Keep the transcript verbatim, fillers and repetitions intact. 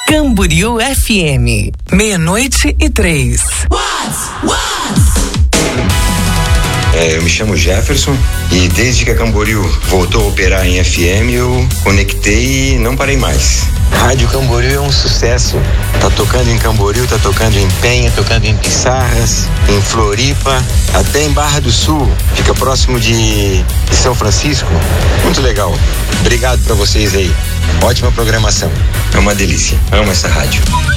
Camboriú F M. Meia-noite e três. É, eu me chamo Jefferson e desde que a Camboriú voltou a operar em F M, eu conectei e não parei mais. Rádio Camboriú é um sucesso. Tá tocando em Camboriú, tá tocando em Penha, tocando em Pissarras, em Floripa, até em Barra do Sul. Fica próximo de, de São Francisco. Muito legal. Obrigado pra vocês aí. Ótima programação. É uma delícia. Amo essa rádio.